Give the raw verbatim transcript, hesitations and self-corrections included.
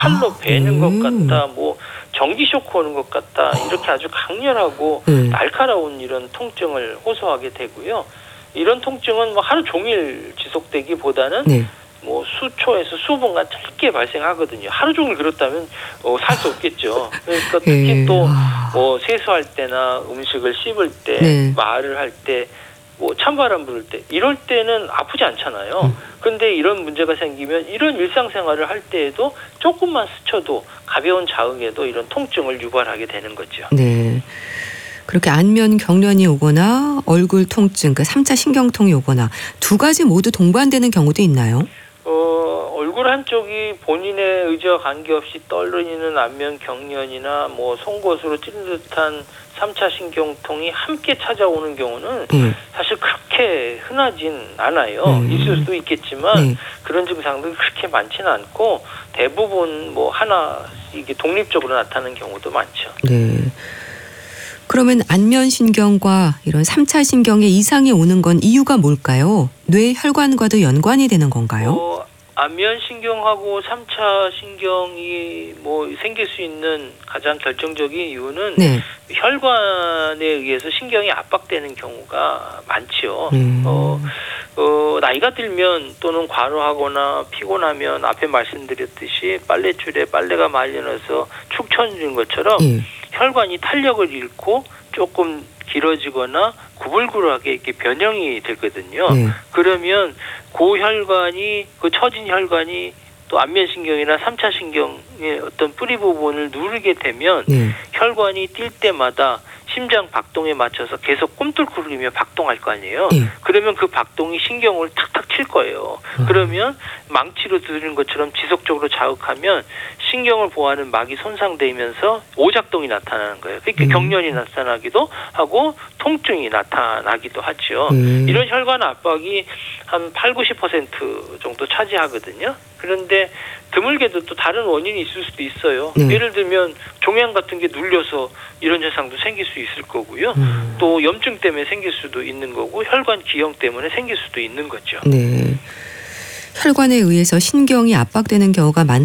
칼로 아, 베는 네. 것 같다, 뭐 전기 쇼크 오는 것 같다, 이렇게 아주 강렬하고 네. 날카로운 이런 통증을 호소하게 되고요. 이런 통증은 뭐 하루 종일 지속되기보다는 네. 뭐 수초에서 수분간 짧게 발생하거든요. 하루 종일 그렇다면 어, 살 수 없겠죠. 그러니까 특히 예. 또 아. 뭐 세수할 때나 음식을 씹을 때, 네. 말을 할 때, 뭐 찬바람 부를 때 이럴 때는 아프지 않잖아요. 음. 근데 이런 문제가 생기면 이런 일상생활을 할 때에도 조금만 스쳐도 가벼운 자극에도 이런 통증을 유발하게 되는 거죠. 네. 그렇게 안면 경련이 오거나 얼굴 통증, 그 삼 차 신경통이 오거나 두 가지 모두 동반되는 경우도 있나요? 어, 얼굴 한쪽이 본인의 의지와 관계없이 떨리는 안면 경련이나 뭐 송곳으로 찌른 듯한 삼 차 신경통이 함께 찾아오는 경우는 네. 사실 그렇게 흔하진 않아요. 음. 있을 수도 있겠지만 네. 그런 증상들이 그렇게 많지는 않고 대부분 뭐 하나 이게 독립적으로 나타나는 경우도 많죠. 네. 그러면 안면 신경과 이런 삼 차 신경에 이상이 오는 건 이유가 뭘까요? 뇌 혈관과도 연관이 되는 건가요? 어, 안면 신경하고 삼 차 신경이 뭐 생길 수 있는 가장 결정적인 이유는 네. 혈관에 의해서 신경이 압박되는 경우가 많지요. 음. 어, 어, 나이가 들면 또는 과로하거나 피곤하면 앞에 말씀드렸듯이 빨랫줄에 빨래가 말려놔서 축 처지는 것처럼 예. 혈관이 탄력을 잃고 조금 길어지거나 구불구불하게 이렇게 변형이 되거든요. 네. 그러면 그 혈관이, 그 처진 혈관이 또 안면신경이나 삼 차 신경의 어떤 뿌리 부분을 누르게 되면 네. 혈관이 뛸 때마다 심장 박동에 맞춰서 계속 꿈틀거리며 박동할 거 아니에요. 예. 그러면 그 박동이 신경을 탁탁 칠 거예요. 음. 그러면 망치로 두드리는 것처럼 지속적으로 자극하면 신경을 보호하는 막이 손상되면서 오작동이 나타나는 거예요. 그러니까 음. 경련이 나타나기도 하고 통증이 나타나기도 하죠. 음. 이런 혈관 압박이 한 팔, 구십 퍼센트 정도 차지하거든요. 그런데 드물게도 또 다른 원인이 있을 수도 있어요. 네. 예를 들면 종양 같은 게 눌려서 이런 현상도 생길 수 있을 거고요. 음. 또 염증 때문에 생길 수도 있는 거고 혈관 기형 때문에 생길 수도 있는 거죠. 네. 혈관에 의해서 신경이 압박되는 경우가 많,